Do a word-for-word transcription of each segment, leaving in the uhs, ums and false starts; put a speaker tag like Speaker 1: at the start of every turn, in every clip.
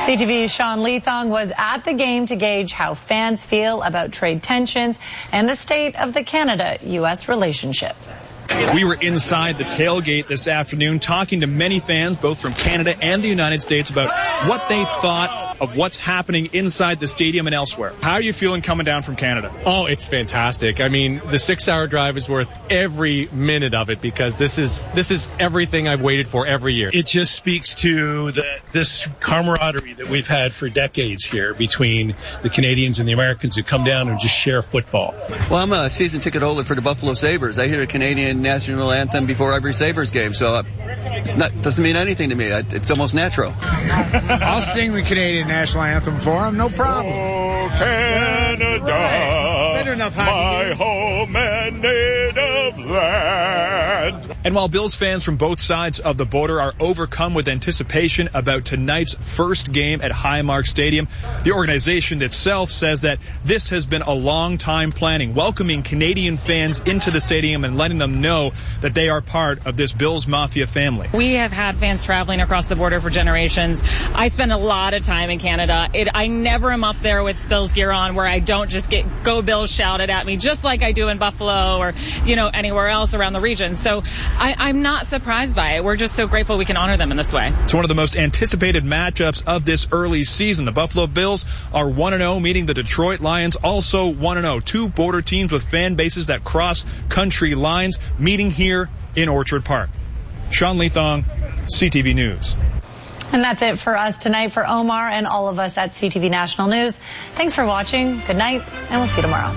Speaker 1: C T V's Sean Leathong was at the game to gauge how fans feel about trade tensions and the state of the Canada-U S relationship.
Speaker 2: We were inside the tailgate this afternoon talking to many fans, both from Canada and the United States, about what they thought of what's happening inside the stadium and elsewhere. How are you feeling coming down from Canada?
Speaker 3: Oh, it's fantastic. I mean, the six-hour drive is worth every minute of it because this is this is everything I've waited for every year.
Speaker 4: It just speaks to the, this camaraderie that we've had for decades here between the Canadians and the Americans who come down and just share football.
Speaker 5: Well, I'm a season ticket holder for the Buffalo Sabres. I hear a Canadian national anthem before every Sabres game, so uh, it not, doesn't mean anything to me. It's almost natural.
Speaker 6: I'll sing the Canadian national anthem for him, no problem.
Speaker 7: Oh, Canada,
Speaker 6: Better enough
Speaker 7: my home and native land.
Speaker 2: And while Bills fans from both sides of the border are overcome with anticipation about tonight's first game at Highmark Stadium, the organization itself says that this has been a long time planning, welcoming Canadian fans into the stadium and letting them know that they are part of this Bills Mafia family.
Speaker 8: We have had fans traveling across the border for generations. I spend a lot of time in Canada. It, I never am up there with Bills gear on where I don't just get "Go Bills" shouted at me, just like I do in Buffalo or, you know, anywhere else around the region. So I, I'm not surprised by it. We're just so grateful we can honor them in this way.
Speaker 2: It's one of the most anticipated matchups of this early season. The Buffalo Bills are one and oh, meeting the Detroit Lions, also one and oh. Two border teams with fan bases that cross country lines, meeting here in Orchard Park. Sean Leathong, C T V News.
Speaker 1: And that's it for us tonight. For Omar and all of us at C T V National News, thanks for watching. Good night, and we'll see you tomorrow.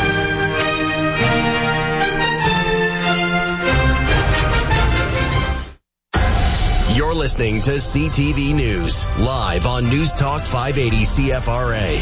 Speaker 9: You're listening to C T V News, live on News Talk five eighty C F R A.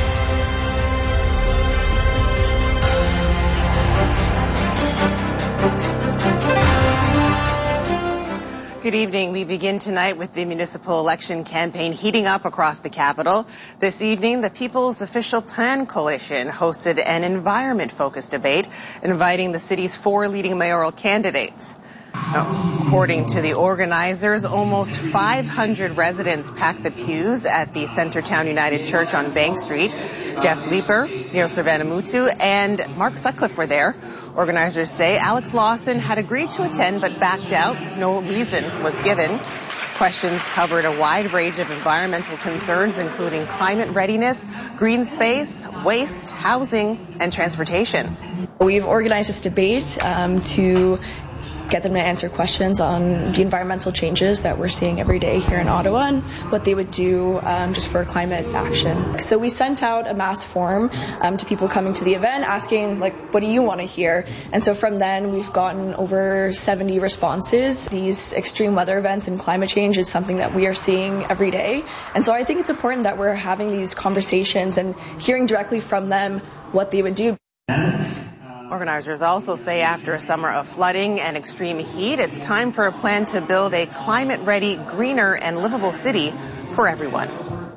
Speaker 10: Good evening. We begin tonight with the municipal election campaign heating up across the capital. This evening, the People's Official Plan Coalition hosted an environment-focused debate inviting the city's four leading mayoral candidates. Now, according to the organizers, almost five hundred residents packed the pews at the Centertown United Church on Bank Street. Jeff Leeper, Neil Servanamutu, and Mark Sutcliffe were there. Organizers say Alex Lawson had agreed to attend but backed out. No reason was given. Questions covered a wide range of environmental concerns, including climate readiness, green space, waste, housing, and transportation.
Speaker 11: We've organized this debate um, to get them to answer questions on the environmental changes that we're seeing every day here in Ottawa and what they would do um, just for climate action. So we sent out a mass form um, to people coming to the event asking, like, what do you want to hear? And so from then we've gotten over seventy responses. These extreme weather events and climate change is something that we are seeing every day. And so I think it's important that we're having these conversations and hearing directly from them what they would do.
Speaker 10: Organizers also say after a summer of flooding and extreme heat, it's time for a plan to build a climate-ready, greener, and livable city for everyone.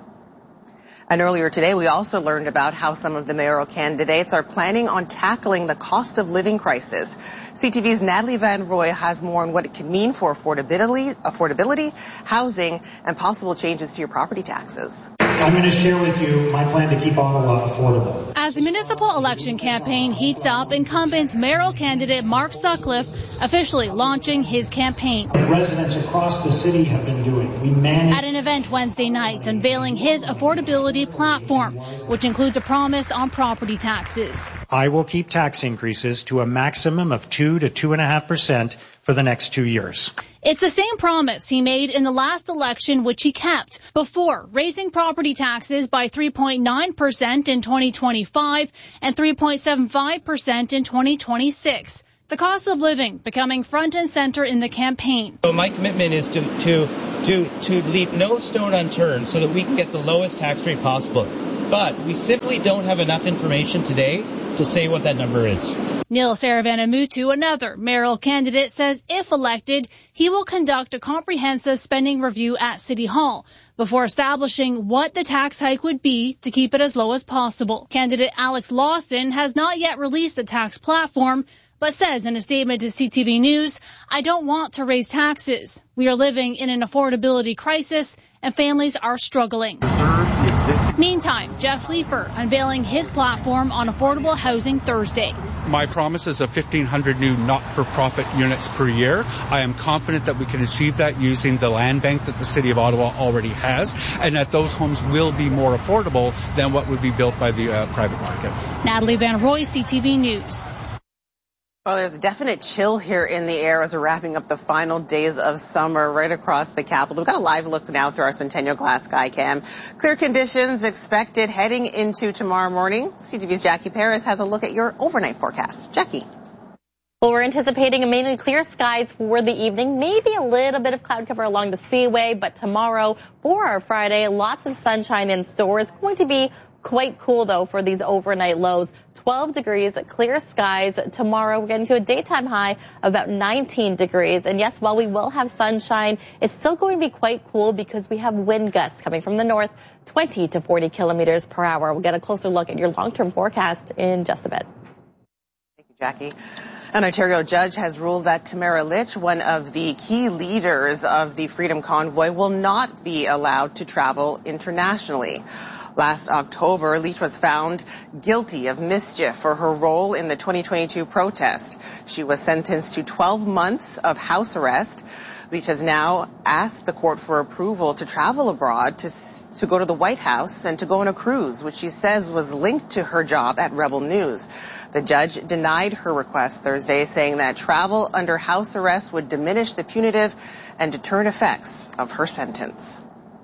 Speaker 10: And earlier today, we also learned about how some of the mayoral candidates are planning on tackling the cost of living crisis. C T V's Natalie Van Roy has more on what it could mean for affordability, affordability, housing, and possible changes to your property taxes.
Speaker 12: I'm going to share with you my plan to keep Ottawa affordable.
Speaker 13: As the municipal election campaign heats up, incumbent mayoral candidate Mark Sutcliffe officially launching his campaign.
Speaker 12: Residents across the city have been doing. We manage
Speaker 13: at an event Wednesday night unveiling his affordability platform, which includes a promise on property taxes.
Speaker 12: I will keep tax increases to a maximum of two to two and a half percent for the next two years.
Speaker 13: It's the same promise he made in the last election, which he kept before raising property taxes by three point nine percent in twenty twenty-five and three point seven five percent in twenty twenty-six. The cost of living becoming front and center in the campaign.
Speaker 14: So my commitment is to, to, to, to leave no stone unturned so that we can get the lowest tax rate possible. But we simply don't have enough information today to say what that number is.
Speaker 13: Neil Servanamutu, another mayoral candidate, says if elected, he will conduct a comprehensive spending review at City Hall before establishing what the tax hike would be to keep it as low as possible. Candidate Alex Lawson has not yet released a tax platform, but says in a statement to C T V News, I don't want to raise taxes. We are living in an affordability crisis and families are struggling. Meantime, Jeff Leifer unveiling his platform on affordable housing Thursday.
Speaker 15: My promise is of fifteen hundred new not-for-profit units per year. I am confident that we can achieve that using the land bank that the City of Ottawa already has, and that those homes will be more affordable than what would be built by the uh, private market.
Speaker 13: Natalie Van Roy, C T V News.
Speaker 10: Well, there's a definite chill here in the air as we're wrapping up the final days of summer right across the capital. We've got a live look now through our Centennial Glass Skycam. Clear conditions expected heading into tomorrow morning. C T V's Jackie Paris has a look at your overnight forecast. Jackie.
Speaker 16: Well, we're anticipating mainly clear skies for the evening, maybe a little bit of cloud cover along the seaway, but tomorrow for our Friday, lots of sunshine in store. It's going to be quite cool, though, for these overnight lows. twelve degrees, clear skies. Tomorrow, we're getting to a daytime high of about nineteen degrees. And yes, while we will have sunshine, it's still going to be quite cool because we have wind gusts coming from the north, twenty to forty kilometers per hour. We'll get a closer look at your long-term forecast in just a bit.
Speaker 10: Thank you, Jackie. An Ontario judge has ruled that Tamara Lich, one of the key leaders of the Freedom Convoy, will not be allowed to travel internationally. Last October, Leach was found guilty of mischief for her role in the twenty twenty-two protest. She was sentenced to twelve months of house arrest. Leach has now asked the court for approval to travel abroad to to go to the White House and to go on a cruise, which she says was linked to her job at Rebel News. The judge denied her request Thursday, saying that travel under house arrest would diminish the punitive and deterrent effects of her sentence.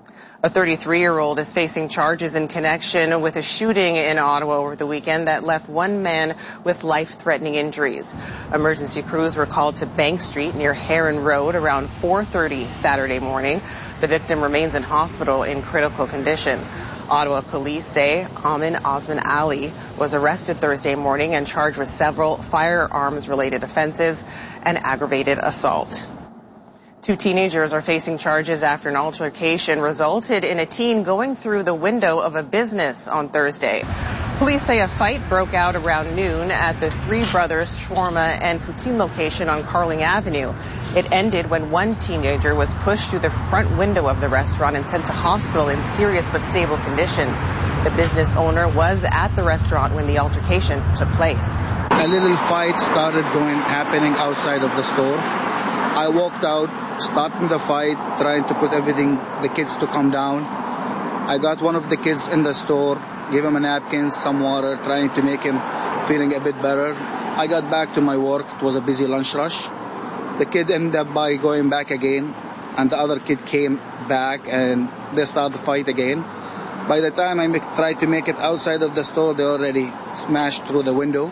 Speaker 10: A thirty-three-year-old is facing charges in connection with a shooting in Ottawa over the weekend that left one man with life-threatening injuries. Emergency crews were called to Bank Street near Heron Road around four thirty Saturday morning. The victim remains in hospital in critical condition. Ottawa police say Amin Osman Ali was arrested Thursday morning and charged with several firearms-related offenses and aggravated assault. Two teenagers are facing charges after an altercation resulted in a teen going through the window of a business on Thursday. Police say a fight broke out around noon at the Three Brothers Shawarma and Poutine location on Carling Avenue. It ended when one teenager was pushed through the front window of the restaurant and sent to hospital in serious but stable condition. The business owner was at the restaurant when the altercation took place.
Speaker 17: A little fight started going happening outside of the store. I walked out, stopping the fight, trying to put everything, the kids to calm down. I got one of the kids in the store, gave him a napkin, some water, trying to make him feeling a bit better. I got back to my work. It was a busy lunch rush. The kid ended up by going back again, and the other kid came back, and they started the fight again. By the time I make, tried to make it outside of the store, they already smashed through the window.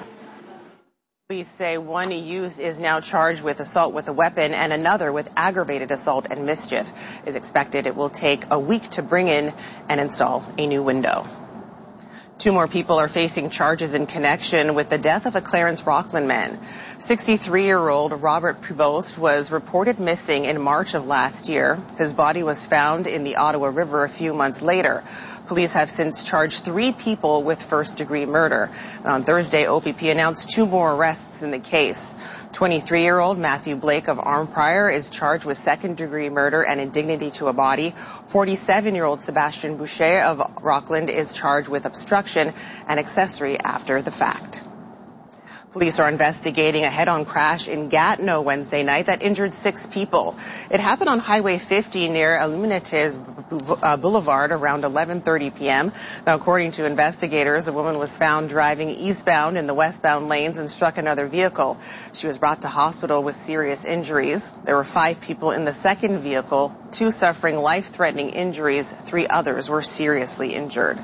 Speaker 10: Police say one youth is now charged with assault with a weapon and another with aggravated assault and mischief. It is expected it will take a week to bring in and install a new window. Two more people are facing charges in connection with the death of a Clarence Rockland man. sixty-three-year-old Robert Prevost was reported missing in March of last year. His body was found in the Ottawa River a few months later. Police have since charged three people with first-degree murder. And on Thursday, O P P announced two more arrests in the case. twenty-three-year-old Matthew Blake of Arnprior is charged with second-degree murder and indignity to a body. forty-seven-year-old Sebastian Boucher of Rockland is charged with obstruction and accessory after the fact. Police are investigating a head-on crash in Gatineau Wednesday night that injured six people. It happened on Highway fifty near Illuminates Boulevard around eleven thirty p.m. Now, according to investigators, a woman was found driving eastbound in the westbound lanes and struck another vehicle. She was brought to hospital with serious injuries. There were five people in the second vehicle, two suffering life-threatening injuries. Three others were seriously injured.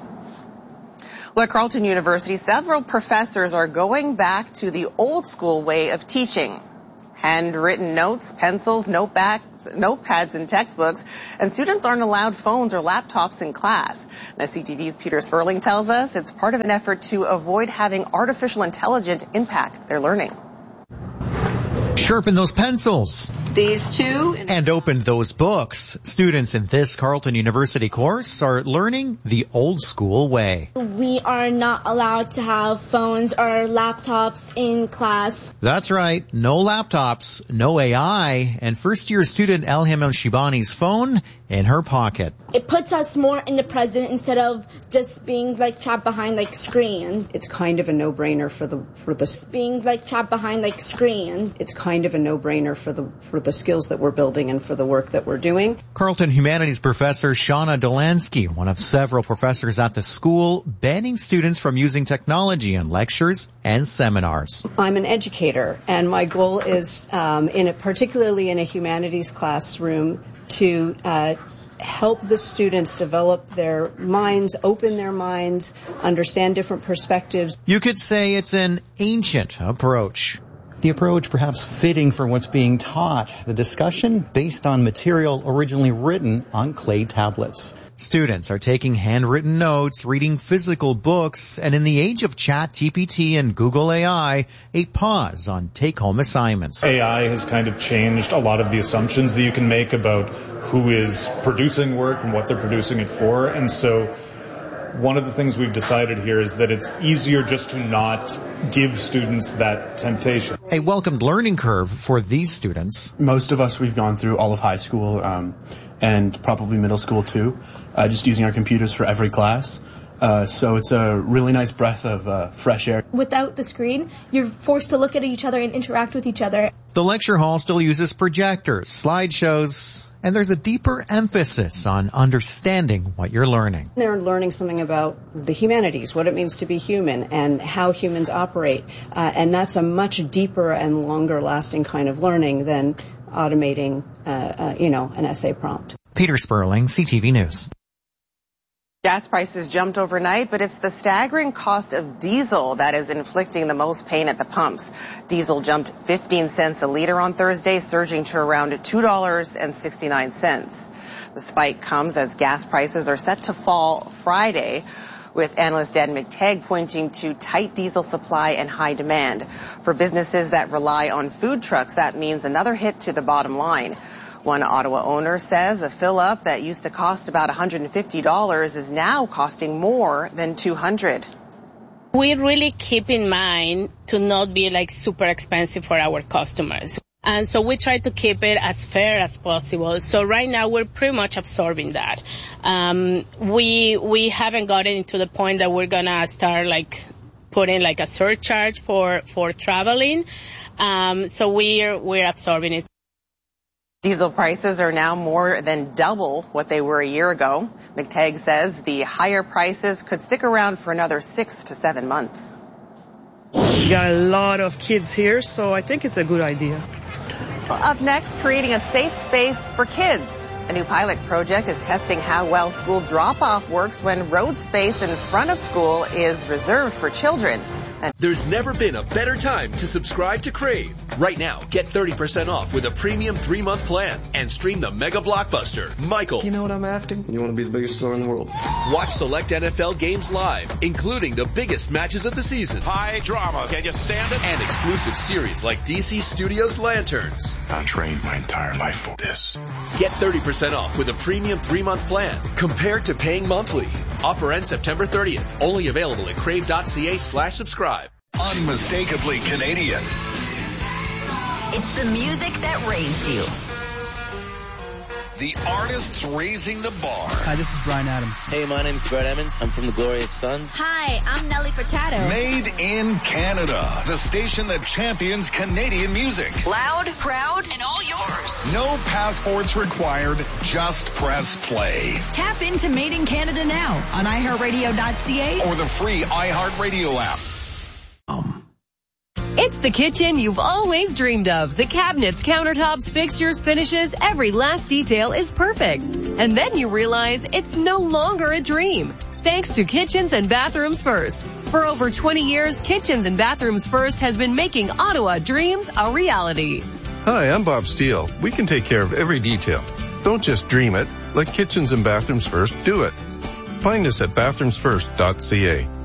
Speaker 10: Well, at Carleton University, several professors are going back to the old school way of teaching. Handwritten notes, pencils, notepads, notepads, and textbooks, and students aren't allowed phones or laptops in class. Now, C T V's Peter Sperling tells us it's part of an effort to avoid having artificial intelligence impact their learning.
Speaker 18: Sharpen those pencils.
Speaker 19: These two.
Speaker 18: And open those books. Students in this Carleton University course are learning the old school way.
Speaker 20: We are not allowed to have phones or laptops in class.
Speaker 18: That's right. No laptops, no A I, and first year student Elham El-Shibani's phone in her pocket.
Speaker 20: It puts us more in the present instead of just being like trapped behind like screens.
Speaker 19: It's kind of a no-brainer for the for the
Speaker 20: being like trapped behind like screens.
Speaker 19: It's kind of a no-brainer for the for the skills that we're building and for the work that we're doing.
Speaker 18: Carleton Humanities professor Shauna Delansky, one of several professors at the school, banning students from using technology in lectures and seminars.
Speaker 19: I'm an educator, and my goal is, um, in a, particularly in a humanities classroom, to uh, help the students develop their minds, open their minds, understand different perspectives.
Speaker 18: You could say it's an ancient approach.
Speaker 21: The approach perhaps fitting for what's being taught, the discussion based on material originally written on clay tablets.
Speaker 18: Students are taking handwritten notes, reading physical books, and in the age of Chat G P T and Google A I, a pause on take-home assignments.
Speaker 22: A I has kind of changed a lot of the assumptions that you can make about who is producing work and what they're producing it for, and so one of the things we've decided here is that it's easier just to not give students that temptation.
Speaker 18: A welcomed learning curve for these students.
Speaker 23: Most of us, we've gone through all of high school um, and probably middle school too, uh, just using our computers for every class. Uh, so it's a really nice breath of uh, fresh air.
Speaker 20: Without the screen, you're forced to look at each other and interact with each other.
Speaker 18: The lecture hall still uses projectors, slideshows, and there's a deeper emphasis on understanding what you're learning.
Speaker 19: They're learning something about the humanities, what it means to be human, and how humans operate. Uh, and that's a much deeper and longer lasting kind of learning than automating, uh, uh, you know, an essay prompt.
Speaker 18: Peter Sperling, C T V News.
Speaker 10: Gas prices jumped overnight, but it's the staggering cost of diesel that is inflicting the most pain at the pumps. Diesel jumped fifteen cents a liter on Thursday, surging to around two dollars and sixty-nine cents. The spike comes as gas prices are set to fall Friday, with analyst Dan McTagg pointing to tight diesel supply and high demand. For businesses that rely on food trucks, that means another hit to the bottom line. One Ottawa owner says a fill-up that used to cost about one hundred fifty dollars is now costing more than two hundred dollars.
Speaker 24: We really keep in mind to not be like super expensive for our customers. And so we try to keep it as fair as possible. So right now we're pretty much absorbing that. Um, we we haven't gotten to the point that we're gonna start like putting like a surcharge for for traveling. Um, so we're we're absorbing it.
Speaker 10: Diesel prices are now more than double what they were a year ago. McTagg says the higher prices could stick around for another six to seven months.
Speaker 25: We got a lot of kids here, so I think it's a good idea.
Speaker 10: Well, up next, creating a safe space for kids. A new pilot project is testing how well school drop-off works when road space in front of school is reserved for children. And
Speaker 9: there's never been a better time to subscribe to Crave. Right now, get thirty percent off with a premium three-month plan and stream the mega blockbuster, Michael.
Speaker 26: You know what I'm after? You want to be the biggest star in the world.
Speaker 9: Watch select N F L games live, including the biggest matches of the season.
Speaker 7: High drama. Can you stand it?
Speaker 9: And exclusive series like D C Studios Lanterns.
Speaker 27: I trained my entire life for this.
Speaker 9: Get thirty percent off with a premium three-month plan compared to paying monthly. Offer ends September thirtieth. Only available at crave.ca slash subscribe.
Speaker 27: Unmistakably Canadian.
Speaker 28: It's the music that raised you.
Speaker 27: The artists raising the bar.
Speaker 29: Hi, this is Bryan Adams.
Speaker 30: Hey, my name's Brett Emmons. I'm from the Glorious Sons.
Speaker 28: Hi, I'm Nelly Furtado.
Speaker 27: Made in Canada. The station that champions Canadian music.
Speaker 28: Loud, proud, and all yours.
Speaker 27: No passports required. Just press play.
Speaker 28: Tap into Made in Canada now on i heart radio dot c a
Speaker 27: or the free iHeartRadio app.
Speaker 31: Um. It's the kitchen you've always dreamed of. The cabinets, countertops, fixtures, finishes, every last detail is perfect. And then you realize it's no longer a dream. Thanks to Kitchens and Bathrooms First. For over twenty years, Kitchens and Bathrooms First has been making Ottawa dreams a reality.
Speaker 32: Hi, I'm Bob Steele. We can take care of every detail. Don't just dream it. Let Kitchens and Bathrooms First do it. Find us at bathrooms first dot c a.